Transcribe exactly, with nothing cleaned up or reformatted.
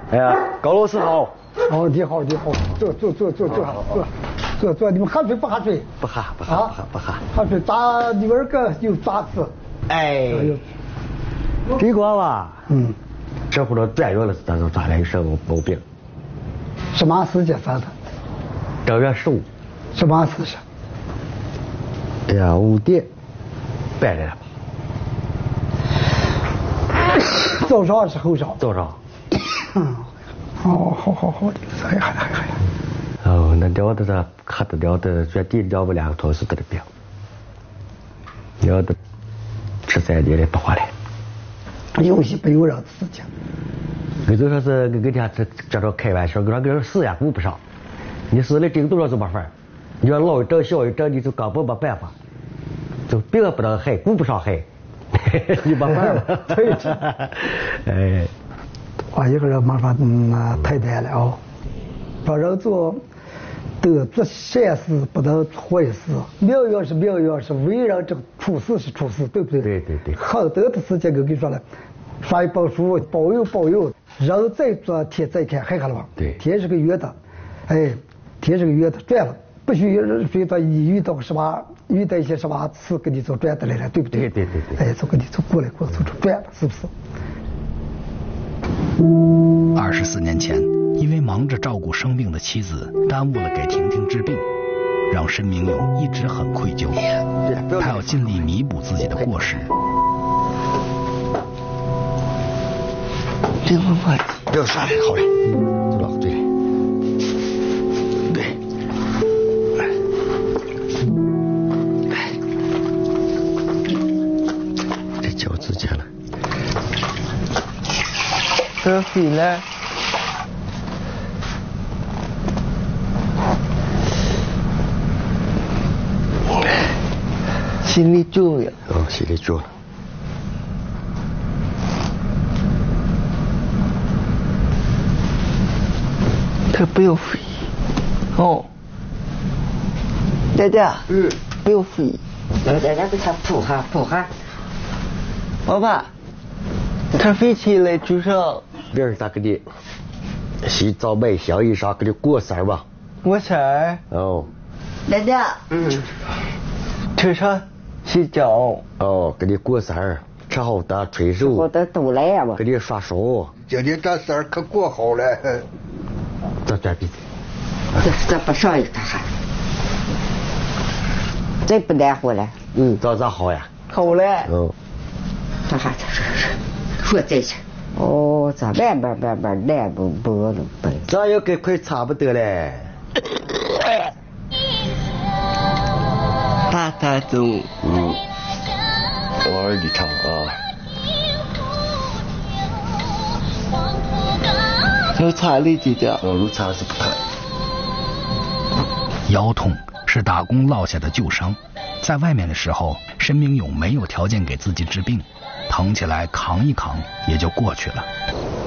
哎呀，高老师好。 哦，你好，你好，坐坐坐坐坐坐坐坐，你们喝水不喝水？ 不喝不喝不喝不喝。 喝水咋你们个有咋吃？ 哎，这个吧，嗯，这回头转月了，咱就抓来什么毛病？ 什么时间发的？ 正月十五。 什么时辰？ 哎呀，五点半来了吧？ 早上还是后上？ 早上。 嗯，哦，好好好的，哎呀哎呀哎呀。 哦，那聊的这喝的聊的，这地聊不两个同事在那边，聊的吃三年的不回来。 有些没有人事情。 你就说是跟跟天这这着开玩笑，跟说跟说死也顾不上，你死了顶多少就没法儿，你说老一整小一整，你就根本没办法，就病不能害，顾不上害，你没办法。 对。 哎。 我一个人没法嗯太难了哦。把人做得做善事不能坏事，命运是命运，是为人这个处事是处事，对不对？ 对对对。 好得的事情我跟你说了，刷一本书，保佑保佑，人在做天在看，还看了吧？ 对。 天是个圆的，哎，天是个圆的，转了，不许随着你遇到什么遇到一些什么事给你做转的来了，对不对？ 对对对对。 哎，就给你做过来过做出转了，是不是？ 二十四年前，因为忙着照顾生病的妻子，耽误了给婷婷治病，让申明勇一直很愧疚。他要尽力弥补自己的过失。 这不快，不要杀了，好嘞，走了，对。对。这脚趾甲了。这回来。心里重要。哦，心里重要。他不要飞。哦。大家。嗯。不要飞。大家给他扑哈扑哈。爸爸。他飞起来就上。明儿咋给你洗澡买香衣裳给你过色吧？过色。哦。大家。嗯。吃啥？洗脚。哦，给你过色儿，吃好的吹手。我的都来呀吧。给你刷手。 今天这事儿可过好了。 这转鼻子。 这这不上一个还。这不难活了。 嗯，这咋好呀？ 好了。 哦。 这还这这这说这些。哦，这慢慢慢慢难不不了不。 这要跟快差不多了。大大走。嗯。我儿子唱啊。有差了几点？哦，有差是不看。 腰痛是打工落下的旧伤，在外面的时候，申明勇没有条件给自己治病，疼起来扛一扛也就过去了。